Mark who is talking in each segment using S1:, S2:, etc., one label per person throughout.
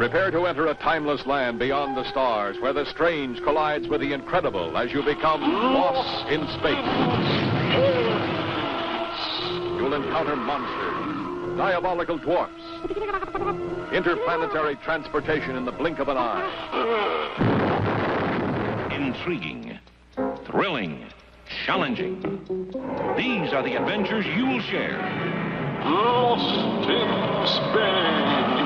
S1: Prepare to enter a timeless land beyond the stars where the strange collides with the incredible as you become lost in space. You'll encounter monsters, diabolical dwarfs, interplanetary transportation in the blink of an eye.
S2: Intriguing, thrilling, challenging. These are the adventures you'll share.
S3: Lost in space.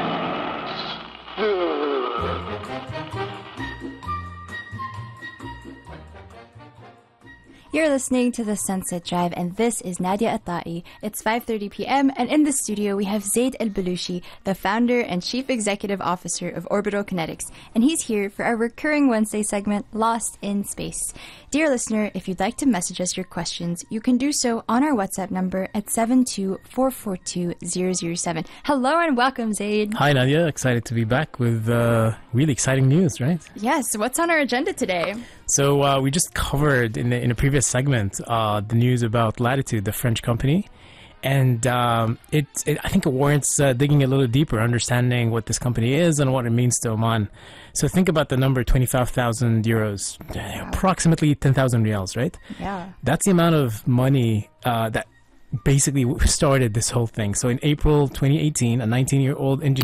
S4: You're listening to The Sunset Drive, and this is Nadia Atai. It's 5:30 p.m., and in the studio we have Zaid El-Balushi, the founder and chief executive officer of Orbital Kinetics, and he's here for our recurring Wednesday segment, Lost in Space. Dear listener, if you'd like to message us your questions, you can do so on our WhatsApp number at 72442-007. Hello and welcome, Zaid.
S5: Hi, Nadia. Excited to be back with really exciting news, right?
S4: Yes. What's on our agenda today?
S5: So we just covered in a previous segment the news about Latitude, the French company. And I think it warrants digging a little deeper, understanding what this company is and what it means to Oman. So think about the number 25,000 euros, approximately 10,000 riyals, right?
S4: Yeah.
S5: That's the amount of money that basically started this whole thing. So in April 2018, a 19-year-old engineer